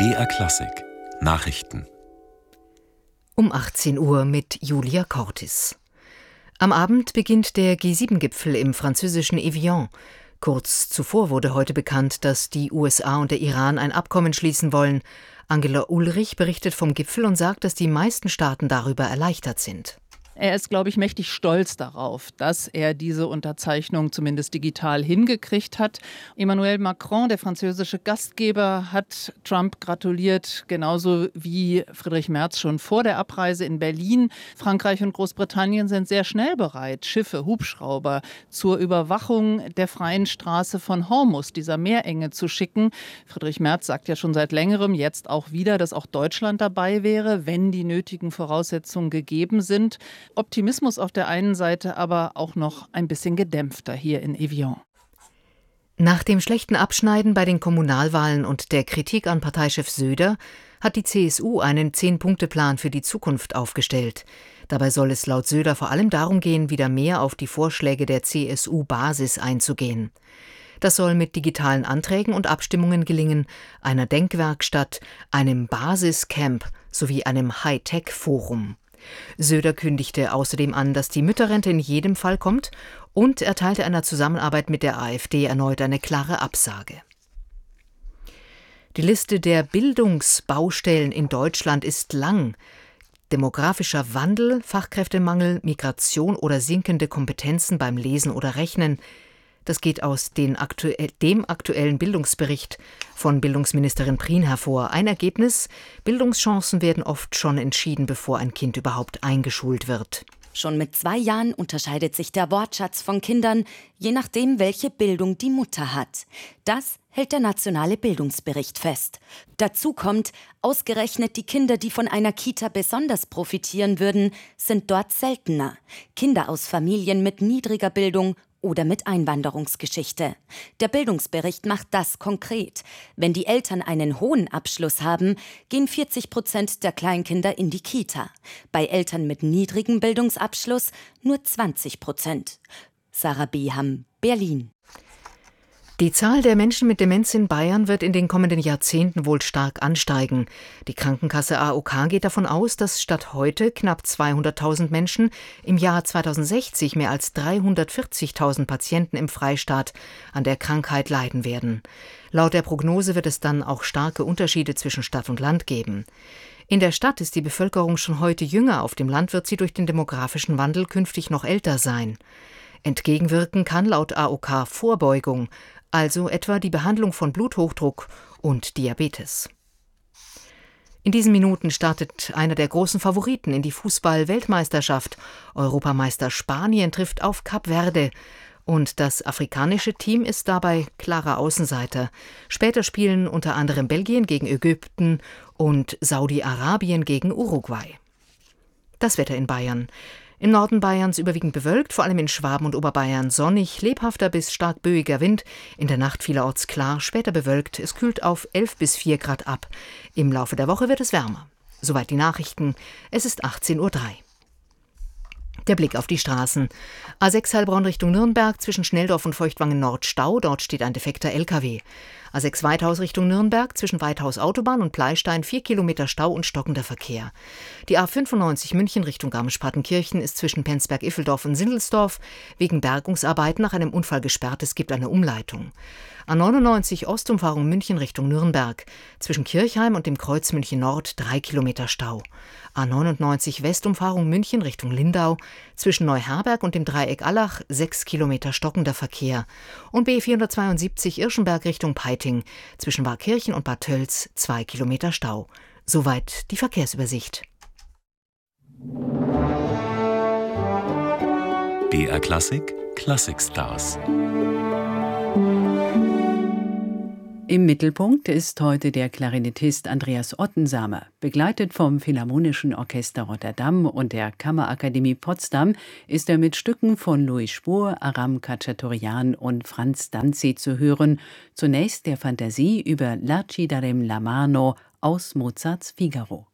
BR Klassik Nachrichten Um 18 Uhr mit Julia Cortis. Am Abend beginnt der G7-Gipfel im französischen Evian. Kurz zuvor wurde heute bekannt, dass die USA und der Iran ein Abkommen schließen wollen. Angela Ulrich berichtet vom Gipfel und sagt, dass die meisten Staaten darüber erleichtert sind. Er ist, glaube ich, mächtig stolz darauf, dass er diese Unterzeichnung zumindest digital hingekriegt hat. Emmanuel Macron, der französische Gastgeber, hat Trump gratuliert, genauso wie Friedrich Merz schon vor der Abreise in Berlin. Frankreich und Großbritannien sind sehr schnell bereit, Schiffe, Hubschrauber zur Überwachung der freien Straße von Hormuz, dieser Meerenge, zu schicken. Friedrich Merz sagt ja schon seit längerem, jetzt auch wieder, dass auch Deutschland dabei wäre, wenn die nötigen Voraussetzungen gegeben sind. Optimismus auf der einen Seite, aber auch noch ein bisschen gedämpfter hier in Evian. Nach dem schlechten Abschneiden bei den Kommunalwahlen und der Kritik an Parteichef Söder hat die CSU einen 10-Punkte-Plan für die Zukunft aufgestellt. Dabei soll es laut Söder vor allem darum gehen, wieder mehr auf die Vorschläge der CSU-Basis einzugehen. Das soll mit digitalen Anträgen und Abstimmungen gelingen, einer Denkwerkstatt, einem Basiscamp sowie einem Hightech-Forum. Söder kündigte außerdem an, dass die Mütterrente in jedem Fall kommt und erteilte einer Zusammenarbeit mit der AfD erneut eine klare Absage. Die Liste der Bildungsbaustellen in Deutschland ist lang. Demografischer Wandel, Fachkräftemangel, Migration oder sinkende Kompetenzen beim Lesen oder Rechnen. Das geht aus dem aktuellen Bildungsbericht von Bildungsministerin Prien hervor. Ein Ergebnis: Bildungschancen werden oft schon entschieden, bevor ein Kind überhaupt eingeschult wird. Schon mit 2 Jahren unterscheidet sich der Wortschatz von Kindern, je nachdem, welche Bildung die Mutter hat. Das hält der nationale Bildungsbericht fest. Dazu kommt, ausgerechnet die Kinder, die von einer Kita besonders profitieren würden, sind dort seltener. Kinder aus Familien mit niedriger Bildung oder mit Einwanderungsgeschichte. Der Bildungsbericht macht das konkret. Wenn die Eltern einen hohen Abschluss haben, gehen 40% der Kleinkinder in die Kita. Bei Eltern mit niedrigem Bildungsabschluss nur 20%. Sarah Beham, Berlin. Die Zahl der Menschen mit Demenz in Bayern wird in den kommenden Jahrzehnten wohl stark ansteigen. Die Krankenkasse AOK geht davon aus, dass statt heute knapp 200.000 Menschen im Jahr 2060 mehr als 340.000 Patienten im Freistaat an der Krankheit leiden werden. Laut der Prognose wird es dann auch starke Unterschiede zwischen Stadt und Land geben. In der Stadt ist die Bevölkerung schon heute jünger, auf dem Land wird sie durch den demografischen Wandel künftig noch älter sein. Entgegenwirken kann laut AOK Vorbeugung, also etwa die Behandlung von Bluthochdruck und Diabetes. In diesen Minuten startet einer der großen Favoriten in die Fußball-Weltmeisterschaft. Europameister Spanien trifft auf Kap Verde. Und das afrikanische Team ist dabei klarer Außenseiter. Später spielen unter anderem Belgien gegen Ägypten und Saudi-Arabien gegen Uruguay. Das Wetter in Bayern. Im Norden Bayerns überwiegend bewölkt, vor allem in Schwaben und Oberbayern sonnig, lebhafter bis stark böiger Wind, in der Nacht vielerorts klar, später bewölkt, es kühlt auf 11 bis 4 Grad ab. Im Laufe der Woche wird es wärmer. Soweit die Nachrichten, es ist 18:03 Uhr. Der Blick auf die Straßen. A6 Heilbronn Richtung Nürnberg, zwischen Schnelldorf und Feuchtwangen Nord Stau, dort steht ein defekter LKW. A6 Weithaus Richtung Nürnberg, zwischen Weithaus Autobahn und Pleistein 4 Kilometer Stau und stockender Verkehr. Die A95 München Richtung Garmisch-Partenkirchen ist zwischen Penzberg-Iffeldorf und Sindelsdorf wegen Bergungsarbeiten nach einem Unfall gesperrt, es gibt eine Umleitung. A99 Ostumfahrung München Richtung Nürnberg, zwischen Kirchheim und dem Kreuz München Nord 3 Kilometer Stau. A99 Westumfahrung München Richtung Lindau, zwischen Neuherberg und dem Dreieck Allach 6 Kilometer stockender Verkehr. Und B472 Irschenberg Richtung Peiting, zwischen Warkirchen und Bad Tölz 2 Kilometer Stau. Soweit die Verkehrsübersicht. BR Klassik Klassikstars. Im Mittelpunkt ist heute der Klarinettist Andreas Ottensamer. Begleitet vom Philharmonischen Orchester Rotterdam und der Kammerakademie Potsdam ist er mit Stücken von Louis Spohr, Aram Khachaturian und Franz Danzi zu hören. Zunächst der Fantasie über L'arci darem la mano aus Mozarts Figaro.